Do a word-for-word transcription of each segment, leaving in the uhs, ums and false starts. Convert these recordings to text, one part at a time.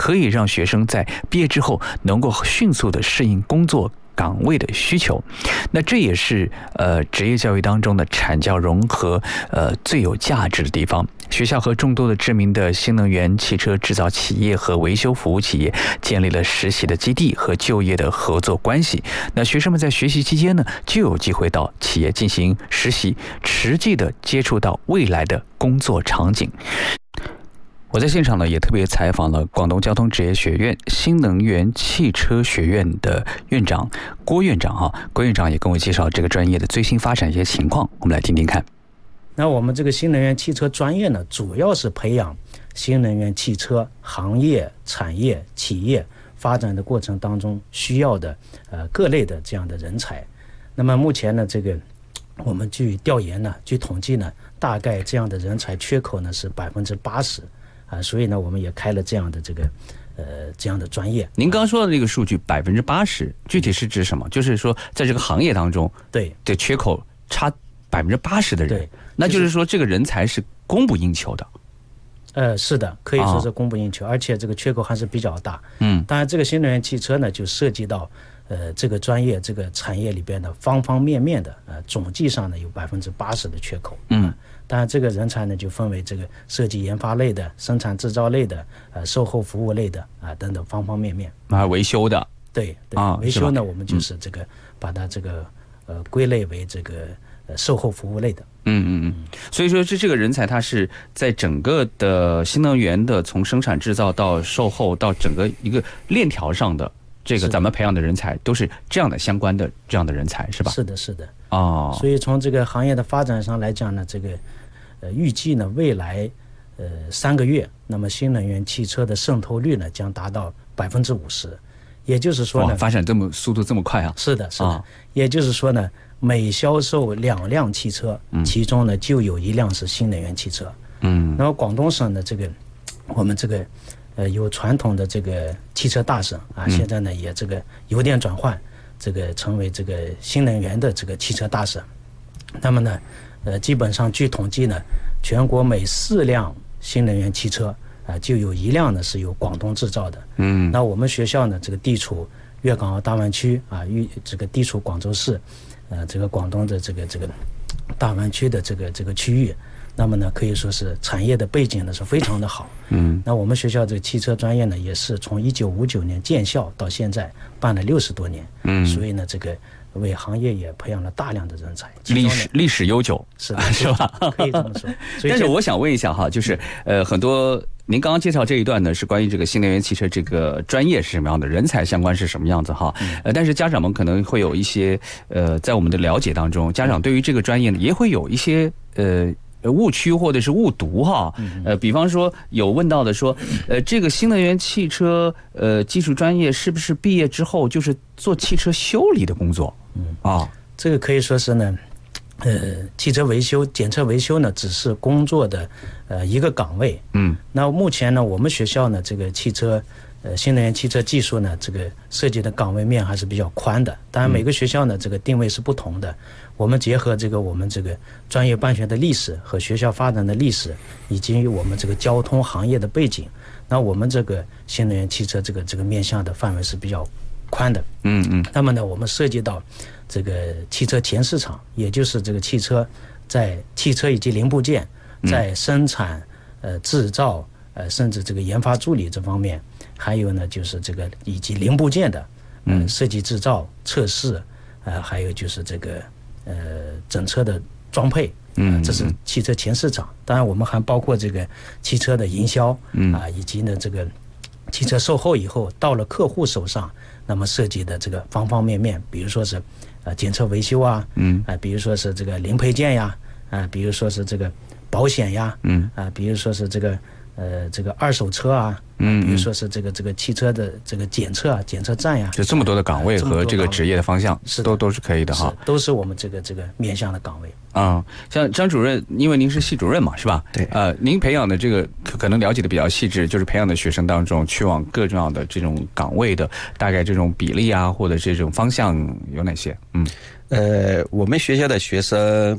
可以让学生在毕业之后能够迅速的适应工作岗位的需求。那这也是呃职业教育当中的产教融合呃最有价值的地方。学校和众多的知名的新能源汽车制造企业和维修服务企业建立了实习的基地和就业的合作关系。那学生们在学习期间呢，就有机会到企业进行实习，实际的接触到未来的工作场景。我在现场呢，也特别采访了广东交通职业学院新能源汽车学院的院长郭院长哈，郭院长也跟我介绍这个专业的最新发展一些情况，我们来听听看。 那我们这个新能源汽车专业呢，主要是培养新能源汽车行业、产业、企业发展的过程当中需要的呃各类的这样的人才。那么目前呢，这个我们据调研呢，据统计呢，大概这样的人才缺口呢是百分之八十啊，所以呢，我们也开了这样的这个呃这样的专业。 您刚刚说的这个数据百分之八十，具体是指什么？就是说，在这个行业当中， 对的缺口差百分之八十的人， 对， 那就是说这个人才是供不应求的。 呃，是的，可以说是供不应求，哦、而且这个缺口还是比较大。 嗯， 当然，这个新能源汽车呢，就涉及到呃这个专业、这个产业里边的方方面面的，呃，总计上呢有百分之八十的缺口。 嗯， 当然，这个人才呢就分为这个设计研发类的、生产制造类的、呃售后服务类的啊、呃、等等方方面面。 啊，维修的。 对对、 啊， 维修呢，我们就是这个、嗯、把它这个呃归类为这个呃售后服务类的。 嗯嗯嗯，所以说这这个人才他是在整个的新能源的从生产制造到售后到整个一个链条上的这个咱们培养的人才都是这样的相关的这样的人才是吧？ 是的，是的。 哦， 所以从这个行业的发展上来讲呢，这个呃预计呢未来呃三个月，那么新能源汽车的渗透率呢将达到百分之五十，也就是说呢， 发展这么速度这么快啊？ 是的，是的。 哦、 也就是说呢，每销售两辆汽车， 嗯、 其中呢就有一辆是新能源汽车。 嗯， 那么广东省的这个我们这个呃有传统的这个汽车大省啊， 嗯、 现在呢也这个油电转换，这个成为这个新能源的这个汽车大省。那么呢，呃，基本上据统计呢，全国每四辆新能源汽车啊、呃，就有一辆呢是由广东制造的。 嗯， 那我们学校呢，这个地处粤港澳大湾区啊，与这个地处广州市，呃，这个广东的这个这个大湾区的这个这个区域。那么呢，可以说是产业的背景呢是非常的好。 嗯， 那我们学校这个汽车专业呢，也是从一九五九年建校到现在办了六十多年。 嗯， 所以呢，这个为行业也培养了大量的人才， 历史历史悠久， 是的， 是吧？ 可以这么说。所以但是我想问一下哈，就是呃，很多您刚刚介绍这一段呢，是关于这个新能源汽车这个专业是什么样的，人才相关是什么样子哈。呃，但是家长们可能会有一些呃，在我们的了解当中，家长对于这个专业呢，也会有一些呃。误区或者是误读哈，呃，比方说有问到的说，呃，这个新能源汽车呃技术专业是不是毕业之后就是做汽车修理的工作？嗯啊， 这个可以说是呢，呃，汽车维修、检测维修呢，只是工作的呃一个岗位。 嗯， 那目前呢，我们学校呢，这个汽车呃新能源汽车技术呢，这个涉及的岗位面还是比较宽的。当然，每个学校呢，这个定位是不同的。我们结合这个我们这个专业办学的历史和学校发展的历史，以及我们这个交通行业的背景，那我们这个新能源汽车这个这个面向的范围是比较宽的。 嗯嗯。 那么呢，我们涉及到这个汽车前市场，也就是这个汽车在汽车以及零部件在生产、呃制造、呃甚至这个研发助理这方面，还有呢就是这个以及零部件的呃设计制造、测试，呃还有就是这个。呃，整车的装配，嗯，这是汽车前市场。当然，我们还包括这个汽车的营销，嗯啊，以及呢这个汽车售后以后到了客户手上，那么涉及的这个方方面面，比如说是呃检测维修啊，嗯啊，比如说是这个零配件呀，啊，比如说是这个保险呀，嗯啊，比如说是这个呃这个二手车啊。嗯，比如说是这个这个汽车的这个检测啊，检测站呀， 就这么多的岗位和这个职业的方向， 是都都是可以的哈， 都是我们这个这个面向的岗位啊、嗯。像张主任，因为您是系主任嘛，是吧？ 对。 呃，您培养的这个可能了解的比较细致，就是培养的学生当中去往各重要的这种岗位的大概这种比例啊，或者这种方向有哪些？嗯， 呃，我们学校的学生。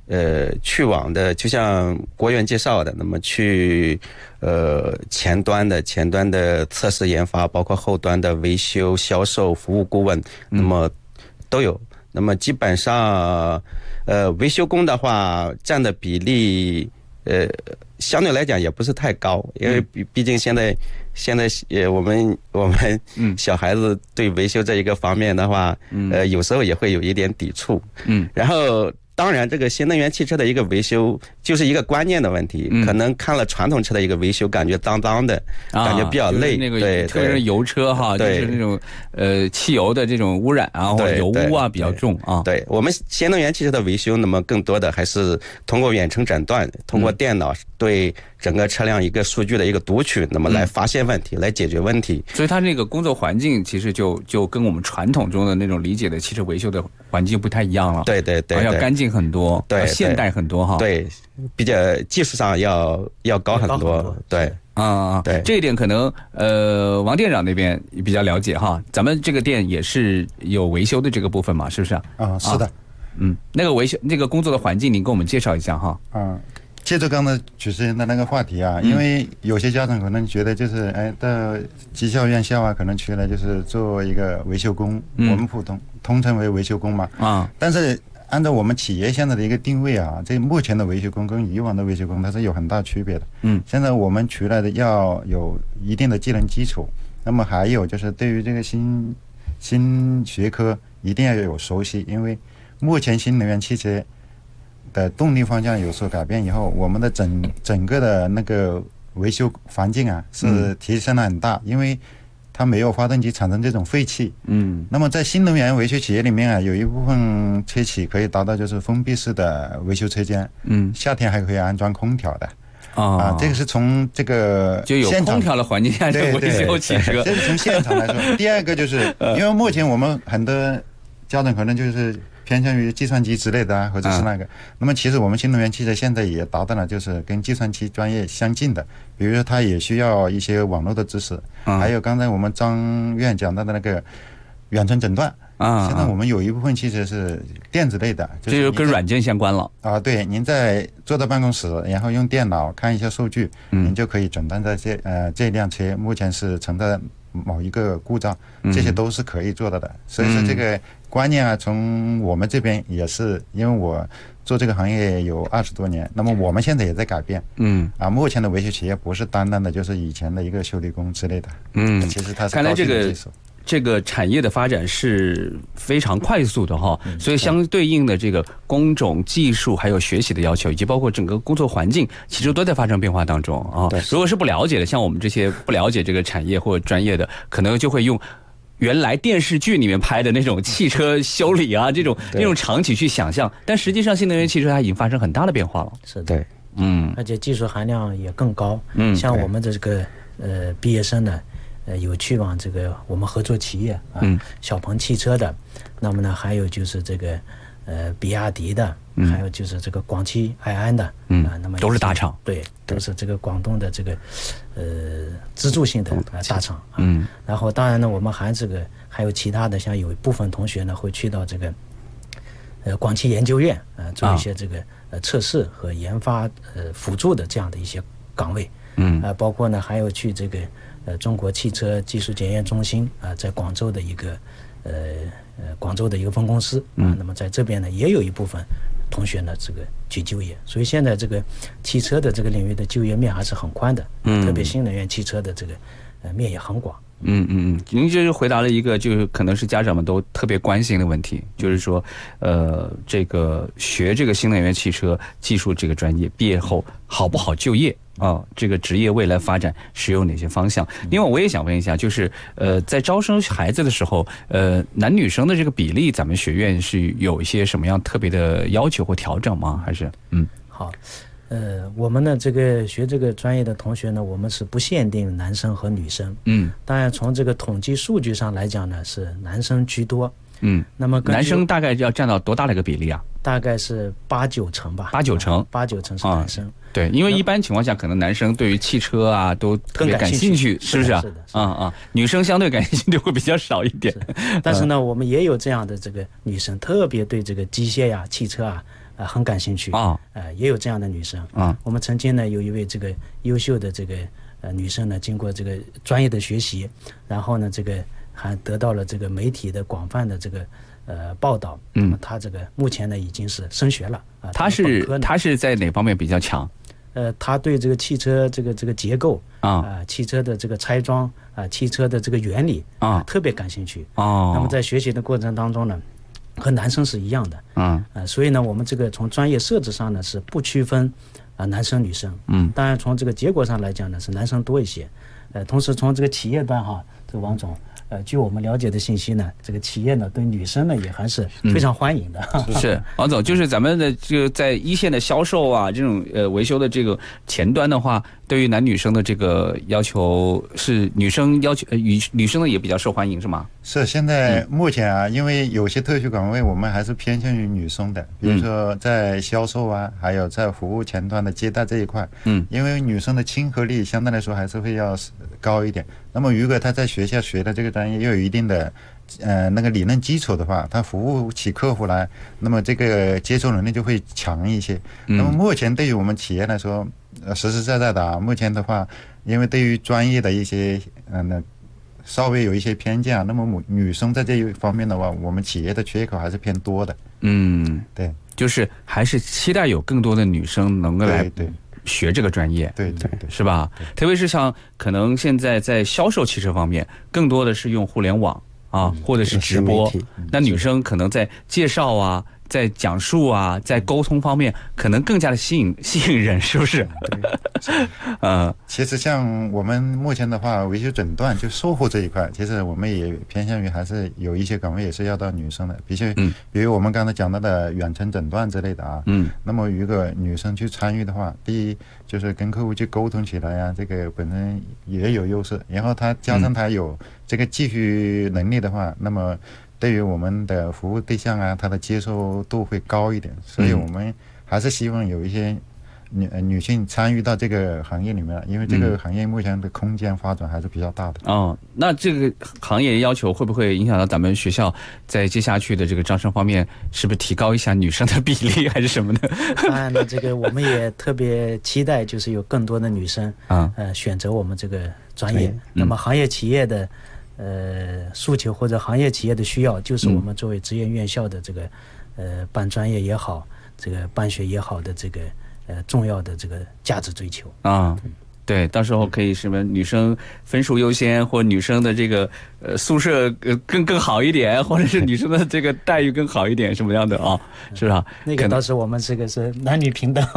呃去往的，就像国元介绍的，那么去呃前端的前端的测试研发，包括后端的维修、销售、服务顾问，那么都有。那么基本上，呃，维修工的话占的比例，呃，相对来讲也不是太高，因为毕毕竟现在现在呃我们我们小孩子对维修这一个方面的话，呃，有时候也会有一点抵触，嗯，然后。当然，这个新能源汽车的一个维修就是一个观念的问题。嗯、可能看了传统车的一个维修，感觉脏脏的，啊、感觉比较累。 就是、那个对， 特别是油车哈，就是那种呃汽油的这种污染啊，或者油污啊比较重啊。 对我们新能源汽车的维修，那么更多的还是通过远程诊断，通过电脑对整个车辆一个数据的一个读取，那么来发现问题，嗯、来解决问题。 所以它那个工作环境其实就就跟我们传统中的那种理解的汽车维修的环境不太一样了。 对对对， 要干净很多， 对， 现代很多哈。 对，比较技术上要要高很多。对啊，对，这一点可能呃王店长那边比较了解哈。咱们这个店也是有维修的这个部分嘛，是不是？ 啊，是的。 嗯，那个维修那个工作的环境，您给我们介绍一下哈。 嗯。接着刚才主持人的那个话题啊，因为有些家长可能觉得就是哎，到技校院校啊，可能去了就是做一个维修工，嗯、我们普通通称为维修工嘛。啊，但是按照我们企业现在的一个定位啊，这目前的维修工跟以往的维修工它是有很大区别的。嗯，现在我们除了的要有一定的技能基础，那么还有就是对于这个新新学科一定要有熟悉，因为目前新能源汽车的动力方向有所改变以后，我们的整整个的那个维修环境啊是提升了很大，嗯、因为它没有发动机产生这种废气。嗯，那么在新能源维修企业里面啊，有一部分车企可以达到就是封闭式的维修车间，嗯，夏天还可以安装空调的。哦、啊，这个是从这个就有空调的环境下的维修汽车， 这是从现场来说。第二个就是因为目前我们很多家长可能就是偏向于计算机之类的啊，或者是那个。嗯、那么其实我们新能源汽车现在也达到了就是跟计算机专业相近的，比如说它也需要一些网络的知识，嗯、还有刚才我们张院讲到的那个远程诊断。啊，现在我们有一部分汽车是电子类的， 这就跟软件相关了啊。对，您在坐在办公室，然后用电脑看一下数据，嗯、您就可以诊断在这呃这辆车目前是存在某一个故障，这些都是可以做到的。嗯、所以说这个观念啊，从我们这边也是，因为我做这个行业有二十多年，那么我们现在也在改变。嗯，啊，目前的维修企业不是单单的就是以前的一个修理工之类的。嗯，其实它是高精的技术。 这个产业的发展是非常快速的哈，所以相对应的这个工种、技术还有学习的要求，以及包括整个工作环境，其实都在发生变化当中啊。如果是不了解的，像我们这些不了解这个产业或者专业的，可能就会用原来电视剧里面拍的那种汽车修理啊这种那种场景去想象，但实际上新能源汽车它已经发生很大的变化了。 是的，嗯，而且技术含量也更高。嗯，像我们的这个呃毕业生呢。呃，有去往这个我们合作企业啊，嗯、小鹏汽车的，那么呢，还有就是这个呃比亚迪的，嗯、还有就是这个广汽埃安的，嗯啊，那么都是大厂， 对，都是这个广东的这个呃支柱性的呃大厂啊。嗯，然后当然呢，我们还这个还有其他的，像有一部分同学呢会去到这个呃广汽研究院啊、呃、做一些这个、啊、呃测试和研发呃辅助的这样的一些岗位。嗯啊、呃，包括呢还有去这个。呃，中国汽车技术检验中心啊、呃，在广州的一个呃呃广州的一个分公司啊、呃，那么在这边呢，也有一部分同学呢，这个去就业。所以现在这个汽车的这个领域的就业面还是很宽的，嗯，特别新能源汽车的这个呃面也很广。 嗯嗯嗯，您就是回答了一个就是可能是家长们都特别关心的问题，就是说，呃，这个学这个新能源汽车技术这个专业毕业后好不好就业？啊，这个职业未来发展是有哪些方向？另外，我也想问一下，就是呃，在招生孩子的时候，呃，男女生的这个比例，咱们学院是有一些什么样特别的要求或调整吗？还是嗯， 好，呃，我们呢这个学这个专业的同学呢，我们是不限定男生和女生，嗯，当然从这个统计数据上来讲呢，是男生居多，嗯，那么男生大概要占到多大的一个比例啊？ 大概是八九成吧， 八九成， 八九成是男生。啊对，因为一般情况下，可能男生对于汽车啊都特别感兴趣，是不是啊？ 是的， 啊啊，女生相对感兴趣会比较少一点。 但是呢，我们也有这样的这个女生，特别对这个机械呀、汽车啊， 呃很感兴趣啊， 呃也有这样的女生啊。 我们曾经呢有一位这个优秀的这个呃女生呢，经过这个专业的学习，然后呢这个还得到了这个媒体的广泛的这个呃报道。 嗯， 她这个目前呢已经是升学了啊。 她是她是在哪方面比较强？ 呃，他对这个汽车这个这个结构啊、 呃，汽车的这个拆装啊、呃，汽车的这个原理啊、呃，特别感兴趣。 哦， 那么在学习的过程当中呢，和男生是一样的。 嗯， 呃，所以呢，我们这个从专业设置上呢是不区分啊、呃、男生女生。 嗯， 当然从这个结果上来讲呢是男生多一些。呃，同时从这个企业端哈，这个王总。呃，据我们了解的信息呢，这个企业呢对女生呢也还是非常欢迎的。 嗯、是王总，就是咱们的这个在一线的销售啊，这种呃维修的这个前端的话，对于男女生的这个要求是女生要求，呃，女女生呢也比较受欢迎，是吗？ 是，现在目前啊，因为有些特许岗位我们还是偏向于女生的，比如说在销售啊，还有在服务前端的接待这一块，嗯，因为女生的亲和力相对来说还是会要高一点。那么如果她在学校学的这个专业又有一定的呃那个理论基础的话，她服务起客户来，那么这个接受能力就会强一些。那么目前对于我们企业来说，呃，实实在在的啊，目前的话，因为对于专业的一些嗯那。呃稍微有一些偏见啊，那么女生在这一方面的话，我们企业的缺口还是偏多的。 嗯， 对， 就是还是期待有更多的女生能够来学这个专业， 对对对， 是吧？特别是像可能现在在销售汽车方面，更多的是用互联网啊，或者是直播，那女生可能在介绍啊。在讲述啊，在沟通方面，可能更加的吸引吸引人，是不是？ 对，呃，其实像我们目前的话，维修诊断就售后这一块，其实我们也偏向于还是有一些岗位也是要到女生的，比如、嗯、比如我们刚才讲到的远程诊断之类的啊。嗯。那么如果女生去参与的话，第一就是跟客户去沟通起来呀、啊，这个本身也有优势，然后她加上她有这个技术能力的话，嗯、那么。对于我们的服务对象啊，他的接受度会高一点，所以我们还是希望有一些女女性参与到这个行业里面，因为这个行业目前的空间发展还是比较大的。 哦，那这个行业要求会不会影响到咱们学校在接下去的这个招生方面，是不是提高一下女生的比例，还是什么呢？ 当然了，这个我们也特别期待，就是有更多的女生啊，呃，选择我们这个专业。嗯、那么行业企业的。呃，诉求或者行业企业的需要，就是我们作为职业院校的这个，呃，办专业也好，这个办学也好的这个，呃，重要的这个价值追求啊。对，到时候可以什么女生分数优先，或女生的这个呃宿舍呃更更好一点，或者是女生的这个待遇更好一点，什么样的啊？是吧？ 那个倒是我们这个是男女平等。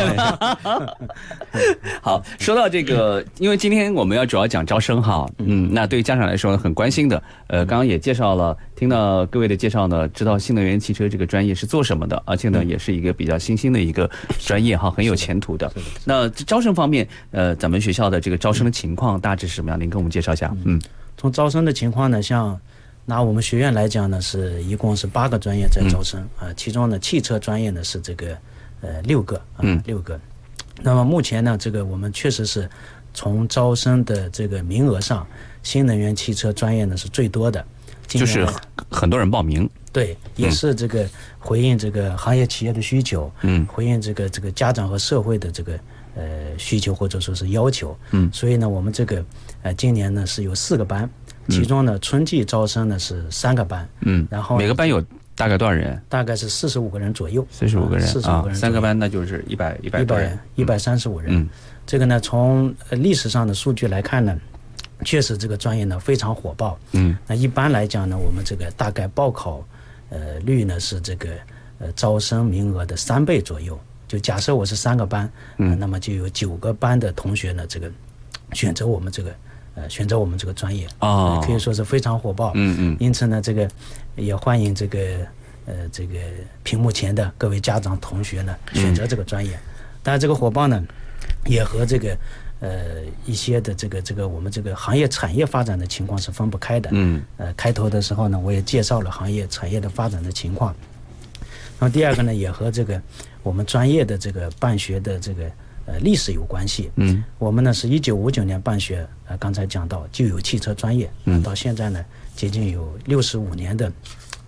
好，说到这个，因为今天我们要主要讲招生哈，嗯，那对于家长来说呢，很关心的，呃，刚刚也介绍了，听到各位的介绍呢，知道新能源汽车这个专业是做什么的，而且呢，也是一个比较新兴的一个专业哈，很有前途的。那招生方面，呃。咱们学校的这个招生的情况大致是什么样？您跟我们介绍一下。嗯， 从招生的情况呢，像拿我们学院来讲呢，是一共是八个专业在招生啊、嗯呃，其中呢汽车专业呢是这个呃六个啊、呃、六个。那么目前呢，这个我们确实是从招生的这个名额上，新能源汽车专业呢是最多的， 就是很多人报名。 对，也是这个回应这个行业企业的需求，嗯，回应这个这个家长和社会的这个。呃，需求或者说是要求，嗯，所以呢，我们这个呃，今年呢是有四个班，其中呢春季招生呢是三个班，嗯，然后每个班有大概多少人？ 大概是四十五个人左右， 四十五个人， 四十五个人， 三个班那就是一百一百多人， 一百三十五人。嗯，这个呢，从历史上的数据来看呢，确实这个专业呢非常火爆，嗯，那一般来讲呢，我们这个大概报考呃率呢是这个呃招生名额的三倍左右。就假设我是三个班，嗯、呃，那么就有九个班的同学呢，这个选择我们这个，呃，选择我们这个专业啊、哦呃，可以说是非常火爆，嗯嗯。因此呢，这个也欢迎这个呃这个屏幕前的各位家长同学呢选择这个专业。嗯、当然，这个火爆呢，也和这个呃一些的这个这个我们这个行业产业发展的情况是分不开的。嗯。呃，开头的时候呢，我也介绍了行业产业的发展的情况。那么第二个呢，也和这个我们专业的这个办学的这个呃历史有关系。嗯，我们呢是一九五九年办学，呃，刚才讲到就有汽车专业，嗯，到现在呢接近有六十五年的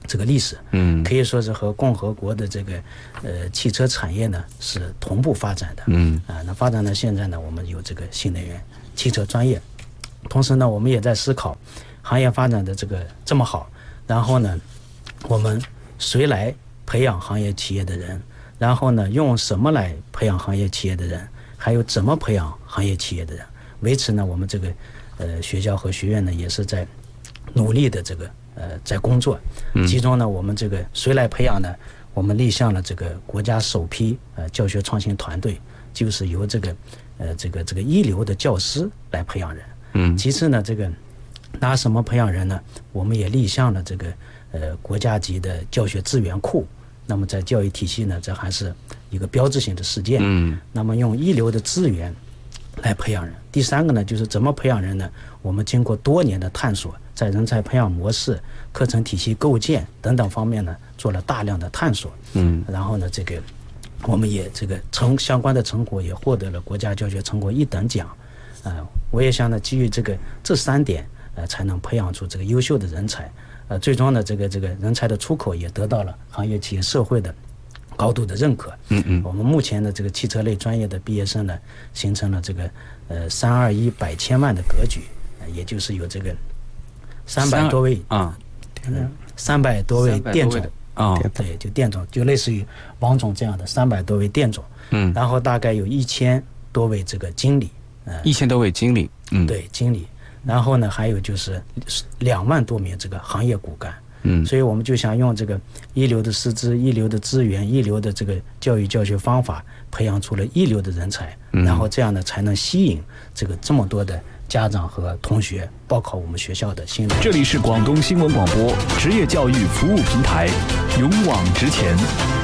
这个历史， 嗯， 可以说是和共和国的这个呃汽车产业呢是同步发展的， 嗯啊，那发展到现在呢，我们有这个新能源汽车专业，同时呢，我们也在思考，行业发展的这个这么好，然后呢，我们谁来培养行业企业的人，然后呢，用什么来培养行业企业的人，还有怎么培养行业企业的人，为此呢，我们这个呃学校和学院呢也是在努力的这个。呃，在工作，其中呢，我们这个谁来培养呢？我们立项了这个国家首批呃教学创新团队，就是由这个呃这个这个一流的教师来培养人。 嗯。 其次呢，这个拿什么培养人呢？我们也立项了这个呃国家级的教学资源库。那么在教育体系呢，这还是一个标志性的事件。 嗯。 那么用一流的资源来培养人。第三个呢，就是怎么培养人呢？我们经过多年的探索。在人才培养模式、课程体系构建等等方面呢，做了大量的探索。 嗯， 然后呢，这个我们也这个成相关的成果也获得了国家教学成果一等奖。啊、呃，我也想呢，基于这个这三点，呃，才能培养出这个优秀的人才。呃，最终呢，这个这个人才的出口也得到了行业、企业、社会的高度的认可。 嗯嗯， 我们目前的这个汽车类专业的毕业生呢，形成了这个呃三二一百千万的格局，呃、也就是有这个。三百多位啊， 嗯，三百多位店总啊， 对，就店总，就类似于王总这样的三百多位店总， 嗯， 然后大概有一千多位这个经理， 嗯，一千多位经理，嗯， 对，经理，然后呢，还有就是两万多名这个行业骨干， 嗯， 所以我们就想用这个一流的师资、一流的资源、一流的这个教育教学方法，培养出了一流的人才， 嗯， 然后这样呢，才能吸引这个这么多的。家长和同学报考我们学校的新。 这里是广东新闻广播职业教育服务平台，勇往直前。